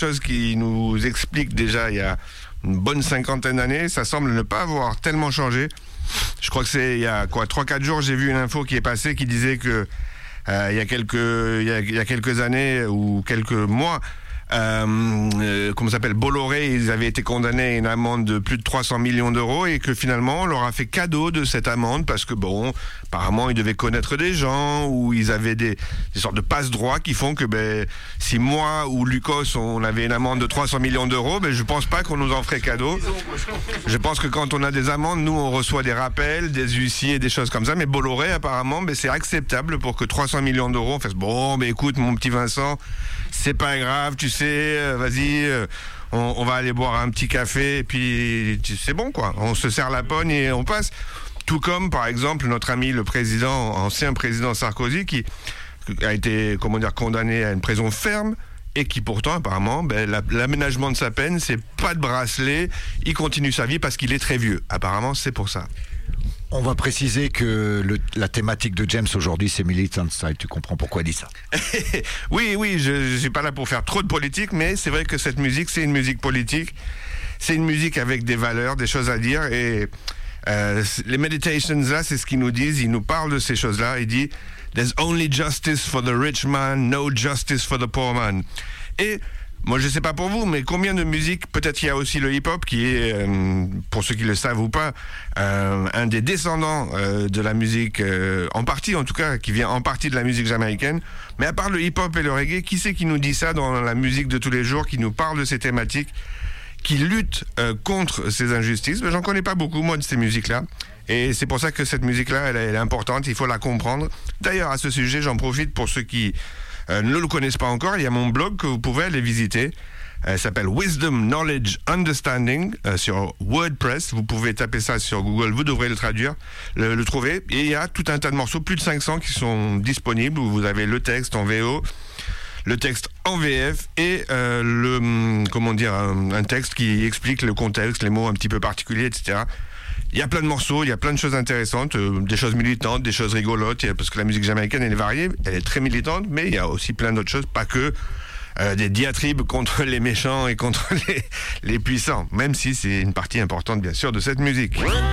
choses qui nous expliquent déjà il y a une bonne cinquantaine d'années, ça semble ne pas avoir tellement changé. Je crois que c'est il y a 3-4 jours, j'ai vu une info qui est passée qui disait que il y a quelques années ou quelques mois, Bolloré, ils avaient été condamnés à une amende de plus de 300 millions d'euros et que finalement on leur a fait cadeau de cette amende parce que apparemment ils devaient connaître des gens ou ils avaient des sortes de passe-droits qui font que si moi ou Lucas on avait une amende de 300 millions d'euros, je pense pas qu'on nous en ferait cadeau. Je pense que quand on a des amendes, nous on reçoit des rappels, des huissiers, des choses comme ça, mais Bolloré apparemment c'est acceptable pour que 300 millions d'euros on fasse écoute mon petit Vincent, c'est pas grave, tu sais, vas-y, on va aller boire un petit café et puis c'est bon quoi. On se serre la pogne et on passe. Tout comme par exemple notre ami le ancien président Sarkozy qui a été condamné à une prison ferme et qui pourtant apparemment l'aménagement de sa peine c'est pas de bracelet, il continue sa vie parce qu'il est très vieux. Apparemment c'est pour ça. On va préciser que la thématique de James aujourd'hui, c'est Militant Style. Tu comprends pourquoi il dit ça? Oui, je suis pas là pour faire trop de politique, mais c'est vrai que cette musique, c'est une musique politique. C'est une musique avec des valeurs, des choses à dire. Et les Meditations, là, c'est ce qu'ils nous disent. Ils nous parlent de ces choses-là. Ils disent « There's only justice for the rich man, no justice for the poor man ». Et moi, je sais pas pour vous, mais combien de musique, peut-être il y a aussi le hip-hop qui est, pour ceux qui le savent ou pas, un des descendants de la musique, en partie en tout cas, qui vient en partie de la musique jamaïcaine. Mais à part le hip-hop et le reggae, qui c'est qui nous dit ça dans la musique de tous les jours, qui nous parle de ces thématiques, qui lutte contre ces injustices? J'en connais pas beaucoup, moi, de ces musiques-là. Et c'est pour ça que cette musique-là, elle est importante, il faut la comprendre. D'ailleurs, à ce sujet, j'en profite pour ceux qui ne le connaissent pas encore, il y a mon blog que vous pouvez aller visiter. Elle s'appelle Wisdom, Knowledge, Understanding sur WordPress. Vous pouvez taper ça sur Google, vous devrez le traduire, le trouver. Et il y a tout un tas de morceaux, plus de 500 qui sont disponibles, où vous avez le texte en VO, le texte en VF et un texte qui explique le contexte, les mots un petit peu particuliers, etc. Il y a plein de morceaux, il y a plein de choses intéressantes, des choses militantes, des choses rigolotes, parce que la musique jamaïcaine, elle est variée, elle est très militante, mais il y a aussi plein d'autres choses, pas que des diatribes contre les méchants et contre les puissants, même si c'est une partie importante, bien sûr, de cette musique.